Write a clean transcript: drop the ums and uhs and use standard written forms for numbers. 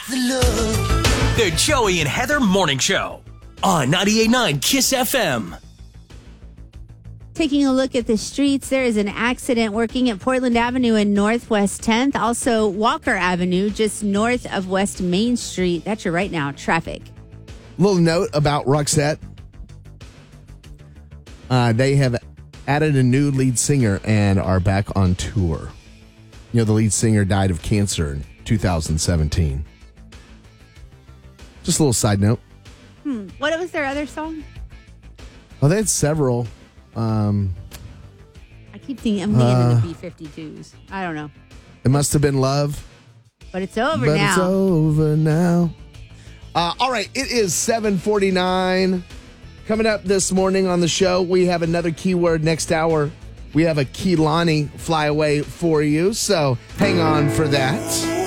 The Joey and Heather Morning Show on 98.9 KISS FM. Taking a look at the streets, there is an accident working at Portland Avenue and Northwest 10th. Also, Walker Avenue, just north of West Main Street. That's your right now traffic. Little note about Roxette. They have added a new lead singer and are back on tour. You know, the lead singer died of cancer in 2017. Just a little side note. What was their other song? Oh, they had several. I keep thinking, I'm thinking of the B-52s. I don't know. It must have been love. But it's over But now. it's over now. All right, it is 7:49. Coming up this morning on the show, we have another keyword next hour. We have a Kehlani flyaway for you, so hang on for that.